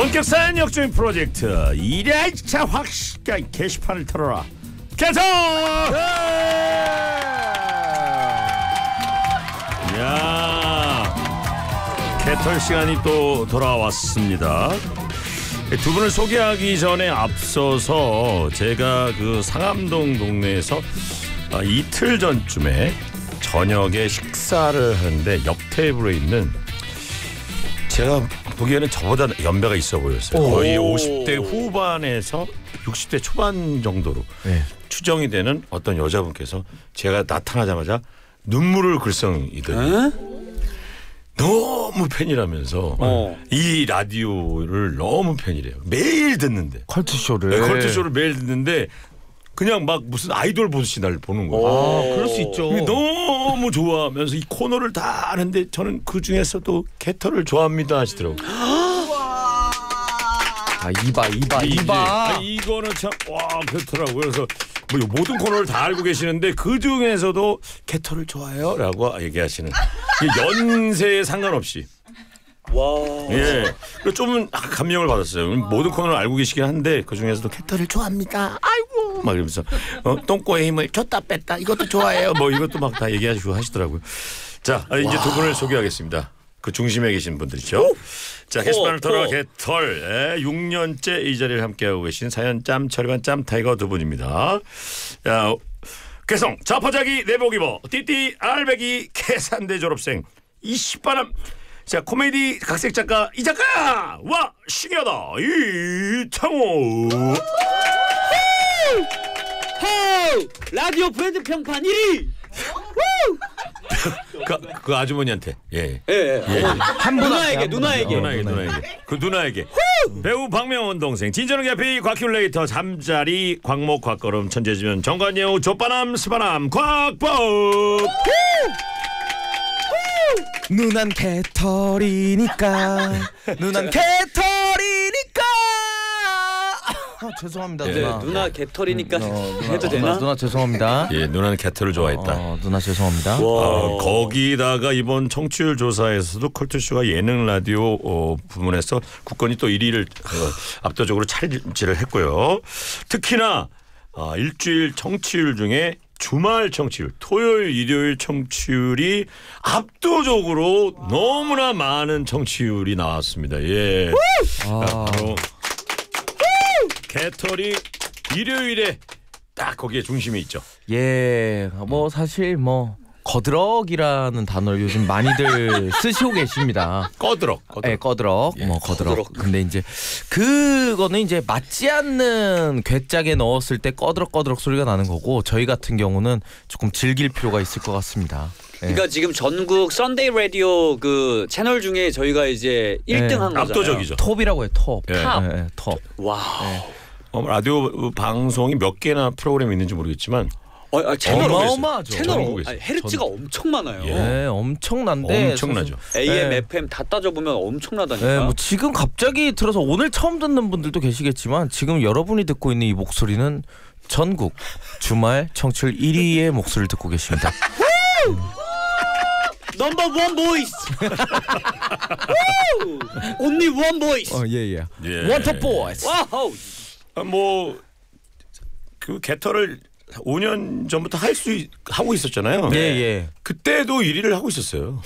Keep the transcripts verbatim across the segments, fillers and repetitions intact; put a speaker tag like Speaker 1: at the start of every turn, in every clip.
Speaker 1: 본격 사연 역주행 프로젝트 이랴이차 확실한 게시판을 털어라 개성. 야, 개털 시간이 또 돌아왔습니다. 두 분을 소개하기 전에 앞서서 제가 그 상암동 동네에서 이틀 전쯤에 저녁에 식사를 하는데 옆 테이블에 있는, 제가 보기에는 저보다 연배가 있어 보였어요. 거의 오십 대 후반에서 육십 대 초반 정도로 네. 추정이 되는 어떤 여자분께서 제가 나타나자마자 눈물을 글썽이더니 너무 팬이라면서 어. 이 라디오를 너무 팬이래요. 매일 듣는데.
Speaker 2: 컬투쇼를.
Speaker 1: 네, 컬투쇼를 매일 듣는데 그냥 막 무슨 아이돌 보듯이 날 보는 거예요.
Speaker 2: 아, 그럴 수 있죠.
Speaker 1: 너무 좋아하면서 이 코너를 다 아는데 저는 그 중에서도 개털을 좋아합니다 하시더라고요.
Speaker 2: 아, 이봐 이봐 이봐.
Speaker 1: 아, 이거는 참 와 그렇더라고요. 그래서 뭐 모든 코너를 다 알고 계시는데 그 중에서도 개털을 좋아해요라고 얘기하시는, 연세에 상관없이.
Speaker 3: 와.
Speaker 1: 예. 좀은 감명을 받았어요. 모든 코너를 알고 계시긴 한데 그 중에서도 개털을 좋아합니다. 아이고 막 이러면서 어, 똥꼬의 힘을 줬다 뺐다 이것도 좋아해요. 뭐 이것도 막 다 얘기하시고 하시더라고요. 자, 이제 와. 두 분을 소개하겠습니다. 그 중심에 계신 분들이죠. 오. 자, 게시판을 털어 개털. 예, 육 년째 이 자리를 함께하고 계신 사연 짬 처리반 짬 타이거 두 분입니다. 야, 개성 자파자기 내복 입어 띠띠 알배기 계산대 졸업생 이십바람. 자, 코미디 각색 작가 이 작가 와 신기하다 이창호.
Speaker 3: 호 라디오 브랜드 평판 일 위.
Speaker 1: 그, 그 아주머니한테 예,
Speaker 3: 예, 예.
Speaker 1: 예.
Speaker 3: 한 누나에게 누나에게
Speaker 1: 누나에게 누나에게 그 누나에게 배우 박명원 동생 진전은 개피 곽큘레이터 잠자리 광목 곽걸음 천재지면 정관예우 조빠남 스바남 곽법.
Speaker 2: 누난 개털이니까 누난 개털이니까. 아, 죄송합니다
Speaker 3: 네,
Speaker 2: 누나.
Speaker 3: 누나 개털이니까
Speaker 2: 음, 어,
Speaker 3: 해도
Speaker 2: 누나,
Speaker 3: 되나?
Speaker 2: 누나 죄송합니다.
Speaker 1: 예, 누나는 개털을 좋아했다.
Speaker 2: 어, 누나 죄송합니다.
Speaker 1: 어, 거기다가 이번 청취율 조사에서도 컬투쇼가 예능 라디오 어, 부문에서 국건이 또 일 위를 어, 압도적으로 차지를 했고요. 특히나 어, 일주일 청취율 중에 주말 청취율, 토요일, 일요일 청취율이 압도적으로 너무나 많은 청취율이 나왔습니다. 예. 아. 바로 개털이 일요일에 딱 거기에 중심이 있죠.
Speaker 2: 예, 뭐 사실 뭐 거드럭이라는 단어를 요즘 많이들 쓰시고 계십니다.
Speaker 1: 꺼드럭. 꺼드럭.
Speaker 2: 네, 꺼드럭.
Speaker 1: 예.
Speaker 2: 뭐 꺼드럭.
Speaker 3: 꺼드럭.
Speaker 2: 근데 이제 그거는 이제 맞지 않는 괴짝에 넣었을 때 꺼드럭 꺼드럭 소리가 나는 거고, 저희 같은 경우는 조금 즐길 필요가 있을 것 같습니다. 네.
Speaker 3: 그러니까 지금 전국 썬데이 라디오 그 채널 중에 저희가 이제 일 등 한
Speaker 2: 네.
Speaker 3: 거잖아요.
Speaker 1: 압도적이죠.
Speaker 2: 톱이라고 해요. 톱.
Speaker 1: 예.
Speaker 2: 탑. 네, 톱.
Speaker 3: 와.
Speaker 2: 네.
Speaker 1: 어, 라디오 방송이 몇 개나 프로그램이 있는지 모르겠지만
Speaker 3: 어, 아, 채널
Speaker 2: 어마어마하죠.
Speaker 3: 채널
Speaker 1: 전국에서.
Speaker 3: 아니, 헤르츠가
Speaker 2: 전...
Speaker 3: 엄청 많아요.
Speaker 1: 예.
Speaker 2: 네, 엄청난데
Speaker 1: 엄청나죠.
Speaker 3: 에이엠,
Speaker 2: 네.
Speaker 3: 에프엠 다 따져보면 엄청나다니까.
Speaker 2: 네, 뭐 지금 갑자기 들어서 오늘 처음 듣는 분들도 계시겠지만 지금 여러분이 듣고 있는 이 목소리는 전국 주말 청취율 일 위의 목소리를 듣고 계십니다.
Speaker 3: 넘버 원 보이스. 온리 원 보이스.
Speaker 2: 어, 예, 예.
Speaker 1: 예.
Speaker 2: 원톱 보이스.
Speaker 3: 와우.
Speaker 1: 아, 뭐 그 개털을 오 년 전부터 할 수 하고 있었잖아요.
Speaker 2: 예, 예.
Speaker 1: 그때도 일 위를 하고 있었어요.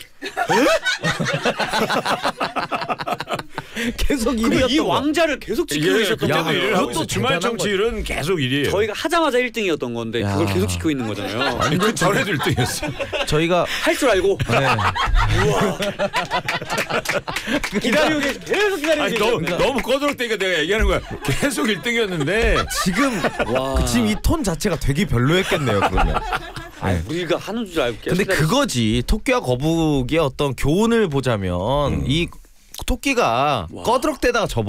Speaker 2: 계속
Speaker 3: 그럼 이
Speaker 2: 일위였던
Speaker 3: 왕자를 계속 지키고
Speaker 1: 예,
Speaker 3: 계셨던
Speaker 1: 그때도
Speaker 2: 야,
Speaker 1: 일 위를 하고
Speaker 2: 그것도
Speaker 1: 있어요. 주말
Speaker 2: 대단한
Speaker 1: 청취율은 계속 일 위예요.
Speaker 3: 저희가 하자마자 일 등이었던 건데
Speaker 2: 야.
Speaker 3: 그걸 계속 지키고 있는 거잖아요.
Speaker 1: 아니, 그 전에도 일 등이었어요.
Speaker 2: 저희가
Speaker 3: 할 줄 알고
Speaker 2: 네.
Speaker 3: 기다리고 계시 계속 기다리고
Speaker 1: 아니,
Speaker 3: 계셨
Speaker 1: 너무, 너무 꺼들었다니까 내가 얘기하는 거야. 계속 일 등이었는데
Speaker 2: 지금
Speaker 3: 와.
Speaker 2: 지금 이 톤 자체가 되게 별로였겠네요. 그러면. 네.
Speaker 3: 우리가 하는 줄 알고 계속
Speaker 2: 근데
Speaker 3: 기다리고
Speaker 2: 그거지, 토끼와 거북이의 어떤 교훈을 보자면
Speaker 1: 음.
Speaker 2: 이 토끼가
Speaker 3: 와.
Speaker 2: 꺼드럭대다가 접